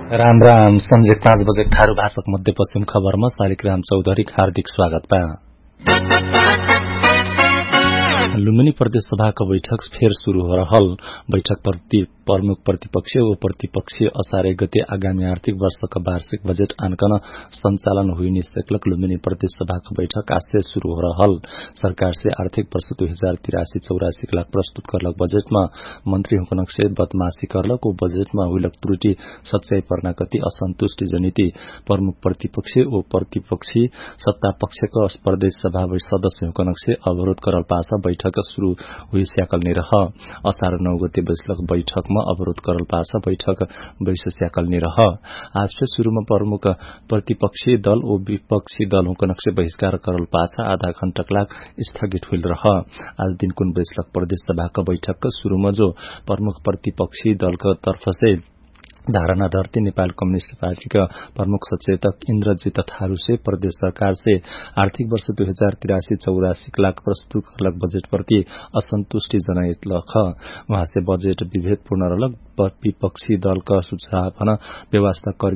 राम राम संजे 5 बजे थारू भाषक मध्यपश्चिम खबरमा शालिग्राम चौधरी हार्दिक स्वागत बा। लुम्बिनी प्रदेश सभाको बैठक फेर शुरू हो रहल। बैठक प्रमुख प्रतिपक्षीय व प्रतिपक्षीय असारे गते आगामी आर्थिक वर्षका वार्षिक बजेट आनकन संचालन हुइने सेक्लक लुम्बिनी प्रदेश सभाको बैठक आज से शुरू हो रहल। सरकार से आर्थिक वर्ष 2083-84 लाख प्रस्तुत करलक बजेटमा मंत्री हुकनक से बदमाशी करलक ओ बजेटमा हुइलक त्रुटि सच्चाई पर्ना कति असंतुष्टि जनिति प्रमुख प्रतिपक्षीय ओ प्रतिपक्षी सत्ता पक्षका प्रदेश सभा सदस्य हुकनक से अवरोध करल पासा बैठक शुरू हुई स्याकल नि रह। असार 9 गते बैठक बैठकमा अवरोध करल पासा बैठक बैस स्याकल नि रह। आज से शुरूमा प्रमुख प्रतिपक्षी दल ओ विपक्षी दल हुकनक से बहिष्कार करल पासा आधा घण्टा लाग स्थगित हुइल रह। आज दिनकुन बैठक प्रदेश सभाका बैठकका शुरूमा जो प्रमुख प्रतिपक्षी दलका तर्फ से धारणा धरती नेपाल कम्युनिस्ट पार्टीका प्रमुख सचेतक इन्द्रजित थारू से प्रदेश सरकार से आर्थिक वर्ष 2083-84 लाख प्रस्तुत करलक बजेट प्रति असंतुष्टि जनाइत लख। वहाँ से बजेट विभेदपूर्ण रहलक। विपक्षी दल का सुझाव व्यवस्था